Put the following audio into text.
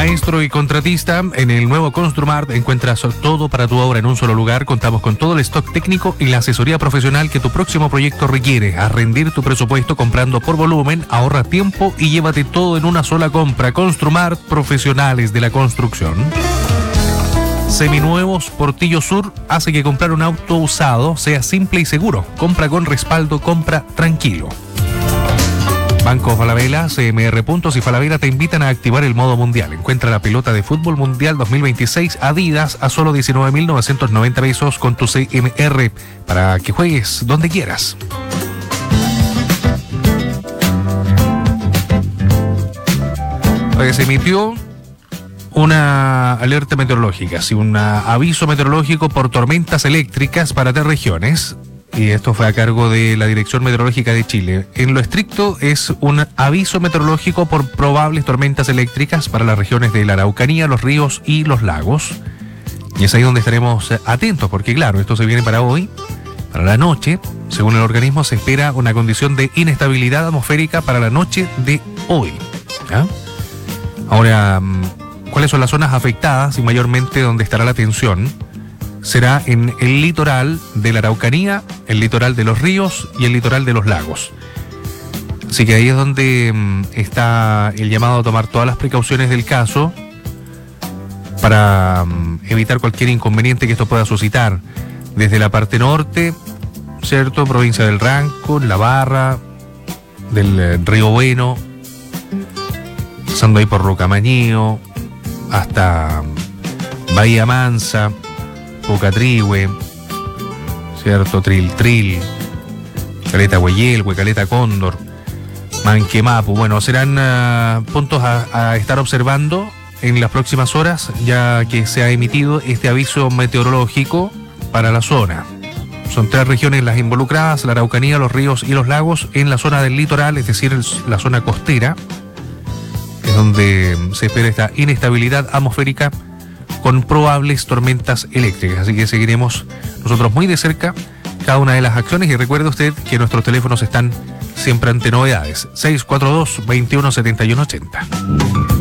Maestro y contratista, en el nuevo Construmart encuentras todo para tu obra en un solo lugar. Contamos con todo el stock técnico y la asesoría profesional que tu próximo proyecto requiere. A rendir tu presupuesto comprando por volumen, ahorra tiempo y llévate todo en una sola compra. Construmart, profesionales de la construcción. Seminuevos Portillo Sur hace que comprar un auto usado sea simple y seguro. Compra con respaldo, compra tranquilo. Banco Falabella, CMR Puntos y Falabella te invitan a activar el modo mundial. Encuentra la pelota de fútbol mundial 2026 Adidas a solo 19.990 pesos con tu CMR para que juegues donde quieras. Se emitió una alerta meteorológica, sí, un aviso meteorológico por tormentas eléctricas para 3 regiones. Y esto fue a cargo de la Dirección Meteorológica de Chile. En lo estricto es un aviso meteorológico por probables tormentas eléctricas para las regiones de la Araucanía, los ríos y los lagos. Y es ahí donde estaremos atentos, porque claro, esto se viene para hoy, para la noche. Según el organismo se espera una condición de inestabilidad atmosférica para la noche de hoy. ¿Ya? Ahora, ¿cuáles son las zonas afectadas y mayormente donde estará la tensión? Será en el litoral de la Araucanía, el litoral de los ríos y el litoral de los lagos. Así que ahí es donde está el llamado a tomar todas las precauciones del caso para evitar cualquier inconveniente que esto pueda suscitar. Desde la parte norte, ¿cierto? Provincia del Ranco, La Barra, del Río Bueno, pasando ahí por Rocamañío, hasta Bahía Mansa, Pocatrihue, ¿cierto? Tril, Caleta Hueyelhue, Caleta Cóndor, Manquemapu. Bueno, serán puntos a estar observando en las próximas horas, ya que se ha emitido este aviso meteorológico para la zona. Son 3 regiones las involucradas: la Araucanía, los ríos y los lagos. En la zona del litoral, es decir, la zona costera, es donde se espera esta inestabilidad atmosférica con probables tormentas eléctricas. Así que seguiremos nosotros muy de cerca cada una de las acciones. Y recuerde usted que nuestros teléfonos están siempre ante novedades. 642-217180.